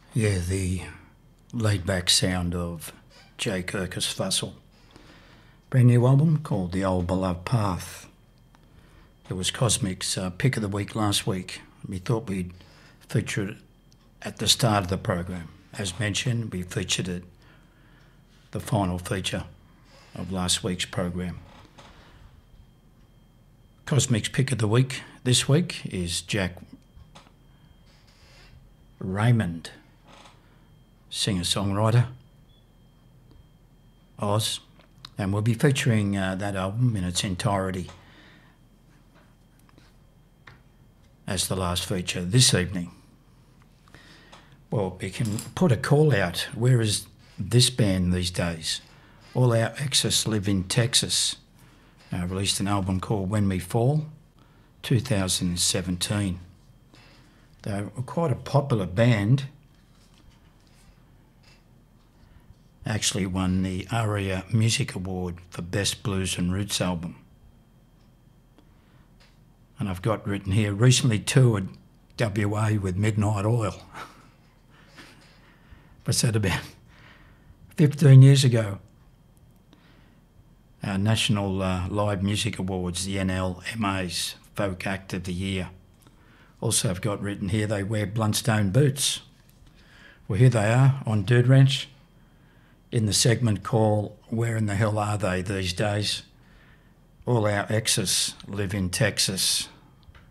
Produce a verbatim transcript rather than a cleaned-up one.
Yeah, the laid-back sound of Jay Kirkus Fussell. Brand new album called The Old Beloved Path. It was Cosmic's uh, pick of the week last week. We thought we'd feature it at the start of the program. As mentioned, we featured it, the final feature of last week's program. Cosmic's pick of the week this week is Jack Raymond, singer-songwriter, Oz, and we'll be featuring uh, that album in its entirety as the last feature this evening. Well, we can put a call out. Where is this band these days? All Our Exes Live in Texas uh, released an album called When We Fall, two thousand seventeen. They were quite a popular band. Actually won the ARIA Music Award for Best Blues and Roots Album. And I've got written here, recently toured W A with Midnight Oil. What's that about? fifteen years ago. Our National uh, Live Music Awards, the N L M A's Folk Act of the Year. Also I've got written here, they wear Bluntstone boots. Well, here they are on Dude Ranch in the segment called Where in the Hell Are They These Days? All Our Exes Live in Texas.